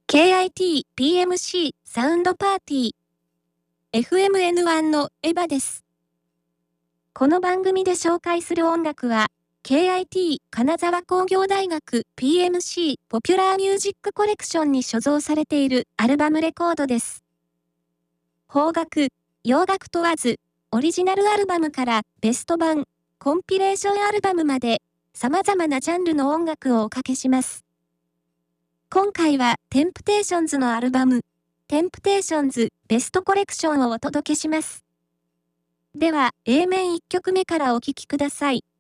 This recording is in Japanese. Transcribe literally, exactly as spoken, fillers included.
ケーアイティーピーエムシー サウンドパーティー エフエムエヌワン のエヴァです。この番組で紹介する音楽は ケーアイティー 金沢工業大学 ピーエムシー ポピュラーミュージックコレクションに所蔵されているアルバムレコードです。邦楽、洋楽問わず、オリジナルアルバムからベスト版、コンピレーションアルバムまで様々なジャンルの音楽をおかけします。今回はテンプテーションズのアルバム、テンプテーションズベストコレクションをお届けします。では A 面いっきょくめからお聴きください。